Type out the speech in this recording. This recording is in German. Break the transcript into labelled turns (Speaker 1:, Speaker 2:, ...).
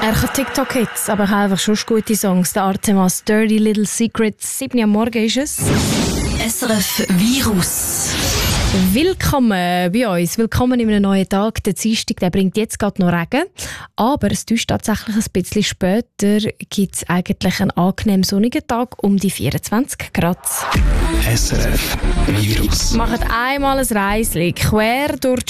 Speaker 1: Er kann TikTok-Hits, aber auch einfach schon gute Songs. Der Artemas Dirty Little Secrets. 7 Uhr am Morgen ist es.
Speaker 2: SRF Virus.
Speaker 1: Willkommen bei uns. Willkommen in einem neuen Tag. Der Dienstag, der bringt jetzt gerade noch Regen. Aber es täuscht tatsächlich ein bisschen später. Gibt es eigentlich einen angenehmen sonnigen Tag um die 24 Grad.
Speaker 3: SRF Virus.
Speaker 1: Macht einmal ein Reisli quer durch die